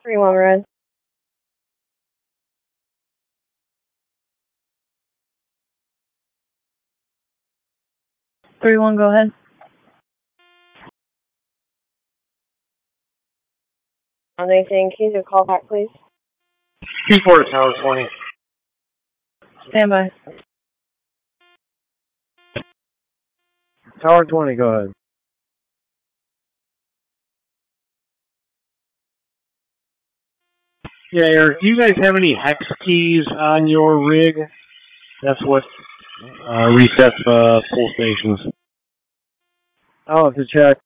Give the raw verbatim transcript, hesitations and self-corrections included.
three one, red. three one, go ahead. On anything, can you do a call back, please? two four to Tower twenty. Stand by. Tower twenty, go ahead. Yeah, Eric, do you guys have any hex keys on your rig? That's what uh, resets uh, pull stations. I'll have to check.